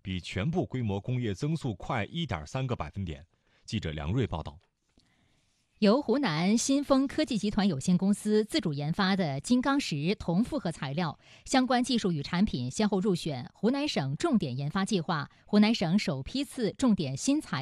比全部规模工业增速快1.3个百分点。记者梁瑞报道。 由湖南新丰科技集团有限公司自主研发的金刚石铜复合材料相关技术与产品先后入选湖南省重点研发计划、湖南省首批次重点新材